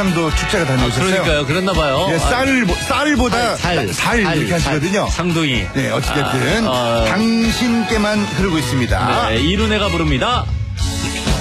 경상도 축제가 다녀오셨어요. 그러니까요. 그랬나 봐요. 네, 쌀보다 살 이렇게 하시거든요. 상둥이. 네, 어찌됐든 당신께만 흐르고 있습니다. 네, 이룬애가 부릅니다.